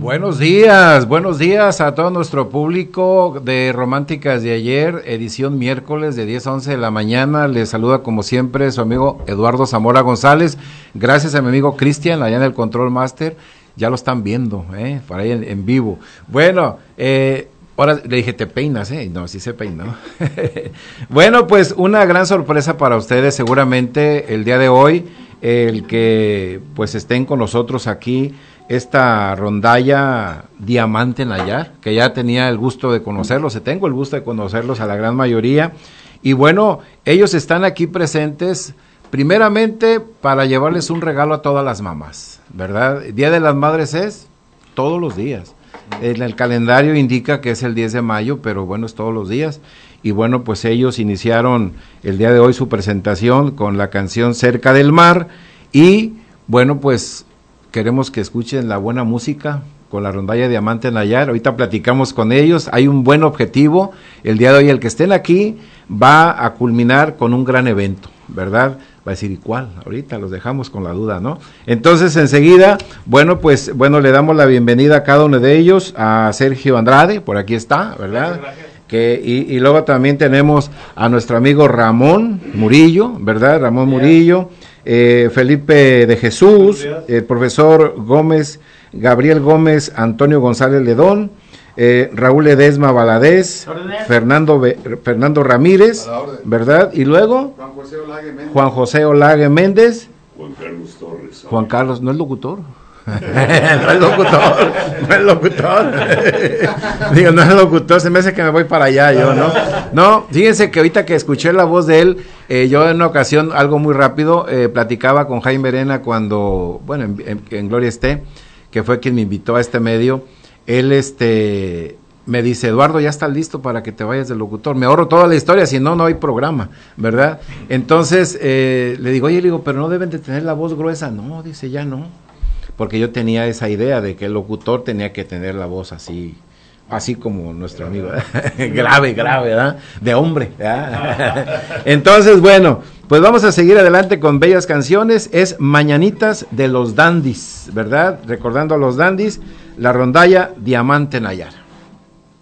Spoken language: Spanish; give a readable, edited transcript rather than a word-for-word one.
buenos días a todo nuestro público de Románticas de Ayer, edición miércoles de 10 a 11 de la mañana. Les saluda como siempre su amigo Eduardo Zamora González, gracias a mi amigo Cristian, allá en el Control Master, ya lo están viendo, por ahí en vivo. Bueno, ahora le dije, ¿te peinas? No, sí se peinó. Bueno, pues una gran sorpresa para ustedes seguramente el día de hoy, el que pues estén con nosotros aquí, esta rondalla Diamante Nayar, que ya tenía el gusto de conocerlos, tengo el gusto de conocerlos a la gran mayoría, y bueno, ellos están aquí presentes, primeramente para llevarles un regalo a todas las mamás, ¿verdad? Día de las Madres es todos los días, en el calendario indica que es el 10 de mayo, pero bueno, es todos los días, y bueno, pues ellos iniciaron el día de hoy su presentación con la canción Cerca del Mar, y bueno, pues queremos que escuchen la buena música con la rondalla Diamante Nayar. Ahorita platicamos con ellos, hay un buen objetivo, el día de hoy el que estén aquí va a culminar con un gran evento, ¿verdad? Va a decir, ¿y cuál? Ahorita los dejamos con la duda, ¿no? Entonces enseguida, bueno, pues, le damos la bienvenida a cada uno de ellos, a Sergio Andrade, por aquí está, ¿verdad? Gracias. Y luego también tenemos a nuestro amigo Ramón Murillo, ¿verdad? Ramón Murillo, Felipe de Jesús, el profesor Gómez, Gabriel Gómez, Antonio González Ledón, Raúl Ledesma Valadez, Fernando Ramírez, ¿verdad? Y luego Juan José Olague Méndez, Juan Carlos Torres. Juan Carlos, ¿no es locutor? No es locutor. Digo, no es locutor, se me hace que me voy para allá yo, ¿no? No, fíjense que ahorita que escuché la voz de él, yo en una ocasión, algo muy rápido, platicaba con Jaime Arena cuando, bueno, en Gloria esté, que fue quien me invitó a este medio, él me dice, Eduardo, ya está listo para que te vayas de locutor, me ahorro toda la historia, si no, no hay programa, ¿verdad? Entonces, le digo, pero no deben de tener la voz gruesa, no, dice, ya no. Porque yo tenía esa idea de que el locutor tenía que tener la voz así como nuestro amigo, grave, ¿verdad? De hombre, ¿verdad? Entonces, bueno, pues vamos a seguir adelante con bellas canciones, es Mañanitas de los Dandis, ¿verdad? Recordando a los Dandis, la rondalla Diamante Nayar.